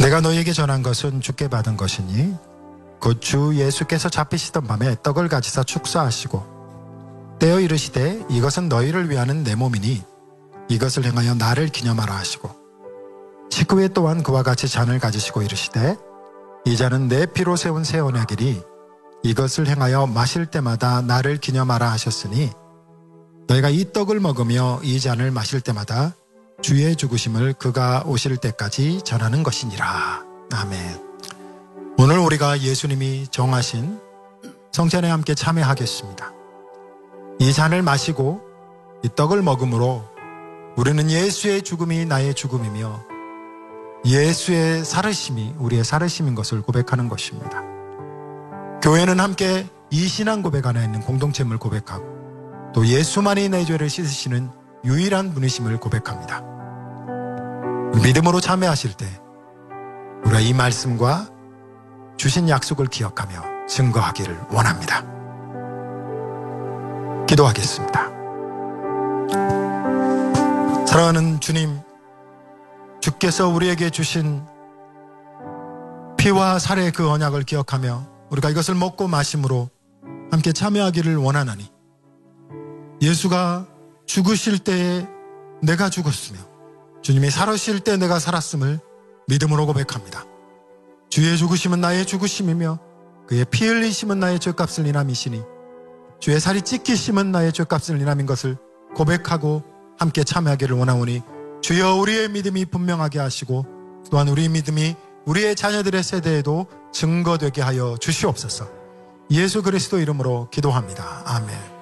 내가 너희에게 전한 것은 주께 받은 것이니 곧 주 예수께서 잡히시던 밤에 떡을 가지사 축사하시고 떼어 이르시되 이것은 너희를 위하는 내 몸이니 이것을 행하여 나를 기념하라 하시고 식후에 또한 그와 같이 잔을 가지시고 이르시되 이 잔은 내 피로 세운 새 언약이니 이것을 행하여 마실 때마다 나를 기념하라 하셨으니 너희가 이 떡을 먹으며 이 잔을 마실 때마다 주의 죽으심을 그가 오실 때까지 전하는 것이니라. 아멘. 오늘 우리가 예수님이 정하신 성찬에 함께 참여하겠습니다. 이 잔을 마시고 이 떡을 먹음으로 우리는 예수의 죽음이 나의 죽음이며 예수의 살으심이 우리의 살으심인 것을 고백하는 것입니다. 교회는 함께 이 신앙 고백 안에 있는 공동체임을 고백하고 또 예수만이 내 죄를 씻으시는 유일한 분이심을 고백합니다. 믿음으로 참여하실 때 우리가 이 말씀과 주신 약속을 기억하며 증거하기를 원합니다. 기도하겠습니다. 사랑하는 주님, 주께서 우리에게 주신 피와 살의 그 언약을 기억하며 우리가 이것을 먹고 마심으로 함께 참여하기를 원하나니 예수가 죽으실 때에 내가 죽었으며 주님이 살으실 때 내가 살았음을 믿음으로 고백합니다. 주의 죽으심은 나의 죽으심이며 그의 피 흘리심은 나의 죄값을 인함이시니 주의 살이 찢기심은 나의 죄값을 인함인 것을 고백하고 함께 참여하기를 원하오니 주여 우리의 믿음이 분명하게 하시고 또한 우리의 믿음이 우리의 자녀들의 세대에도 증거되게 하여 주시옵소서. 예수 그리스도 이름으로 기도합니다. 아멘.